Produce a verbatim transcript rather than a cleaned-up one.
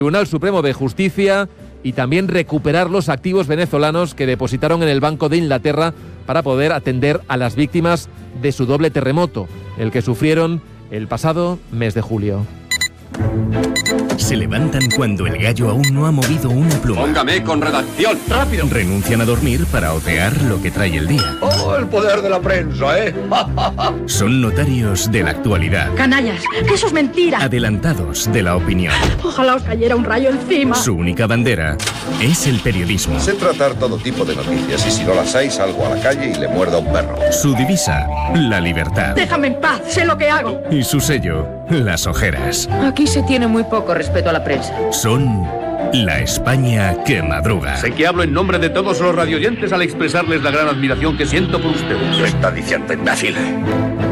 Tribunal Supremo de Justicia y también recuperar los activos venezolanos que depositaron en el Banco de Inglaterra para poder atender a las víctimas de su doble terremoto, el que sufrieron el pasado mes de julio. Se levantan cuando el gallo aún no ha movido una pluma. Póngame con redacción, rápido. Renuncian a dormir para otear lo que trae el día. ¡Oh, el poder de la prensa, eh! Son notarios de la actualidad. Canallas, que eso es mentira. Adelantados de la opinión. Ojalá os cayera un rayo encima. Su única bandera es el periodismo. Sé tratar todo tipo de noticias y si no las hay salgo a la calle y le muerdo a un perro. Su divisa, la libertad. Déjame en paz, sé lo que hago. Y su sello, las ojeras. Aquí se tiene muy poco respeto a la prensa. Son la España que madruga. Sé que hablo en nombre de todos los radioyentes al expresarles la gran admiración que siento por ustedes. Lo está diciendo, imbécil.